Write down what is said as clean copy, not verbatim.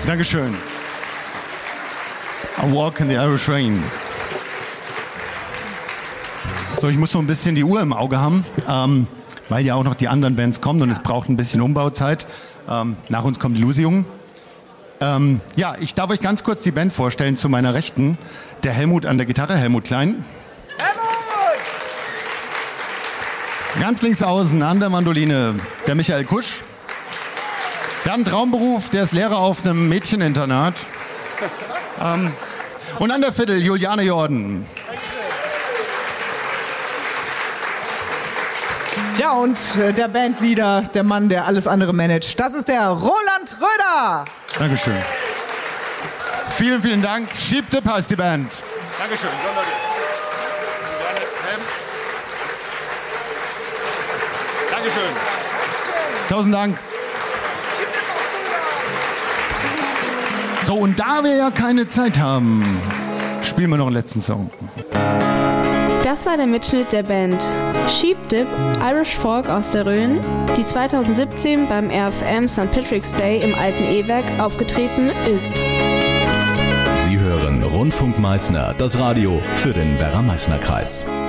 Dankeschön. A Walk in the Irish Rain. So, ich muss so ein bisschen die Uhr im Auge haben, weil ja auch noch die anderen Bands kommen und es braucht ein bisschen Umbauzeit. Nach uns kommen die Lusi-Jungen. Ja, ich darf euch ganz kurz die Band vorstellen. Zu meiner Rechten der Helmut an der Gitarre, Helmut Klein. Helmut! Ganz links außen an der Mandoline der Michael Kusch. Der hat einen Traumberuf, der ist Lehrer auf einem Mädcheninternat. Und an der Fiddle Juliane Jordan. Ja, und der Bandleader, der Mann, der alles andere managt, das ist der Roland Röder. Dankeschön. Vielen, vielen Dank. Sheep-Dip heißt die Band. Dankeschön. Dankeschön. 1000 Dank. So, und da wir ja keine Zeit haben, spielen wir noch einen letzten Song. Das war der Mitschnitt der Band Sheep-Dip, Irish Folk aus der Rhön, die 2017 beim RFM St. Patrick's Day im Alten E-Werk aufgetreten ist. Sie hören Rundfunk Meißner, das Radio für den Werra-Meißner-Kreis.